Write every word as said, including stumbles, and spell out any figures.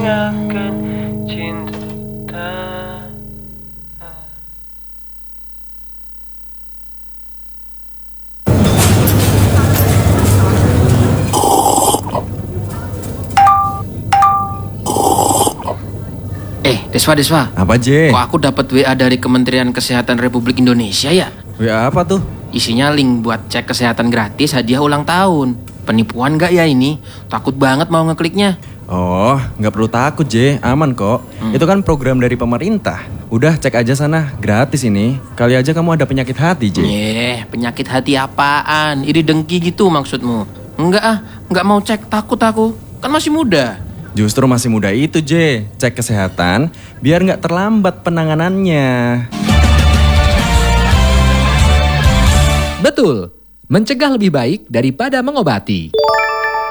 akan cinta. Eh, Deswa, Deswa. Apa, J? Kok aku dapat W A dari Kementerian Kesehatan Republik Indonesia ya? W A apa tuh? Isinya link buat cek kesehatan gratis hadiah ulang tahun. Penipuan gak ya ini? Takut banget mau ngekliknya. Oh, nggak perlu takut, J. Aman kok. Hmm. Itu kan program dari pemerintah. Udah, cek aja sana. Gratis ini. Kali aja kamu ada penyakit hati, J. Yeh, penyakit hati apaan? Iri dengki gitu maksudmu? Enggak ah, enggak mau cek, takut aku. Kan masih muda. Justru masih muda itu, J. Cek kesehatan biar nggak terlambat penanganannya. Betul, mencegah lebih baik daripada mengobati.